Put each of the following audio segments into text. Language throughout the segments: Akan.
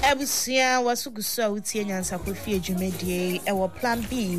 Ebusia wasuguso utie nyansa kofi adwumadie ewo plan B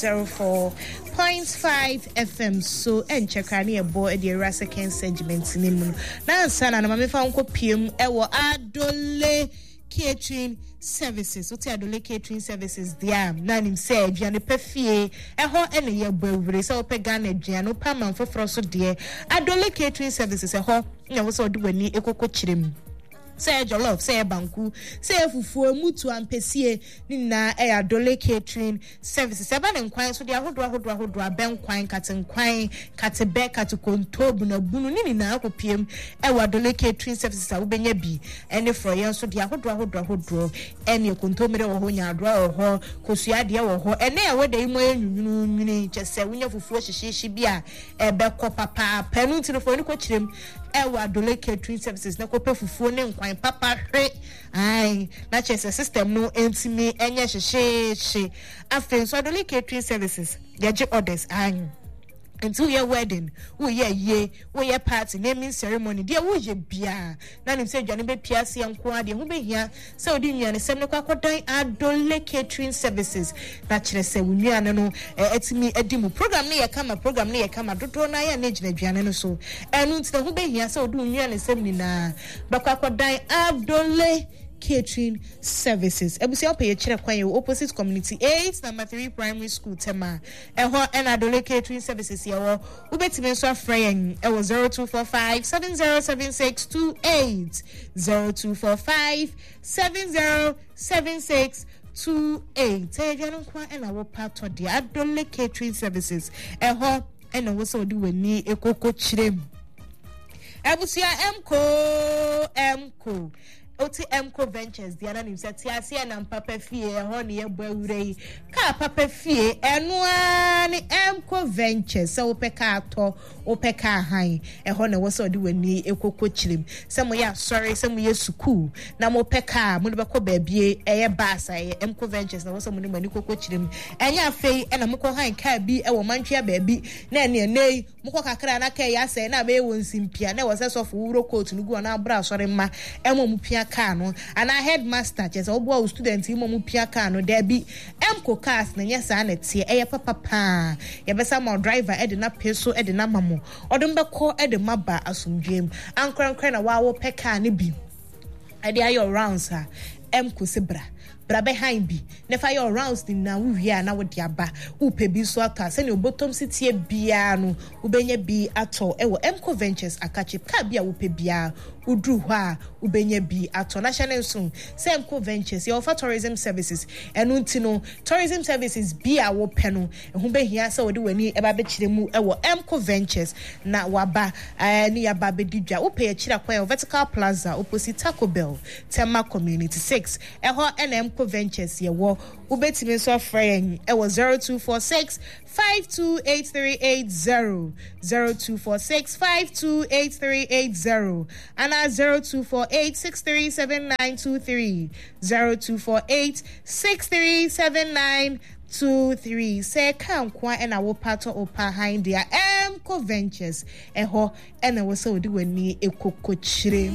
104.5 FM so enchekra ne ebo e de rasa ken segment ni mu na sana na mamefa nkopiem ewo Adole catering services uti Adole catering services dia na nim se aduane pafie eho ene ye bawure se opega na aduane opa manfoforo so de Adole catering services eho na wo se odwani ekoko kirem say jollof say banku say fufu mutu ampesie ni na Adole catering services eba ne nkwan so de ahodo aben kwan katenkwan katebe katukontobu na bunu ni na akopiem Adole catering services a wo benya bi ene fro yen so de ahodo ene kontomere wo ho nyaadro wo ho kosua de wo ho ene e wode imo enwunwuni chese wunya fufu hihyeshi bi a ebe ko papa panu tinofo ni ko kirem Adole catering services na kope fufu ne nkwan papa hwe ai na chese system no entimi enye hyehyehye afen so Adole catering services yaje orders ai until your wedding we ye party naming ceremony dia wo ye bia na nim se dwane be piase enko ade ho behia se odi nnuane sem ne kwakodan Adole catering services na kire se nnuane no etimi edimu program ne ye kama dodo na ya na gina duane no so enu nti ho behia se odi nnuane sem ni na bakwakodan Adole catering services ebusi opa ye kire kwan ye opposite community 8 number 3 primary school tema eho Adole catering services ye wo ubetime so afren e wo 0245 707628 0245 707628 tejanu kwa na wo part of the Adole catering services eho na wo so di wani ekoko kirem ebusi emko Oti Emco Ventures diana nim se tiase na papa fie ho ne ye bawure ka papa fie eno ani Emco Ventures se opeka ato opeka han ho ne wo se odi wani ekoko kirem se mo ya sorry se mo ye school na mo peka mo ne beko baabie eye basa ye Emco Ventures na wo se mo ne mani koko kirem enya afei na mo ko han ka bi wo mantwea baabi na ne nei mo ko kakra na ka ya se na be won simpia na wo se sofo wuro coat nugu na abra sorry ma emo mu pia kano and I headmaster just obo student imo mu pia kano there be Emco cars na nyesa na tie eye papa ye besa mo driver e de na peso e de na mamo odum be ko e de maba asumdwem ankran na wa wo peka ne bi e de ayo rounds ha Emco sebra behind bi nefa your rounds din na we na wo dia ba wo pe bi so aka se ne obotom sitie bia no wo benya bi ato e wo Emco Ventures akachip ka bia wo pe bia udru ho a wo benya bi ato national so se Emco Ventures your offer tourism services enu ntino tourism services bia wo pe no ho behia se wo de wani e ba be kire mu e wo Emco Ventures na waba ni ya ba be didwa wo pe ya kira kwan vertical plaza opposite Taco Bell Tema community 6 e ho Emco Ventures ye wo ubetime so afren e wo 0246 528380 0246 528380 and 0248 637923 0248 637923 say kan kwa na wo pato opa hand dia Emco Ventures eho na wo se odi wani ekoko kire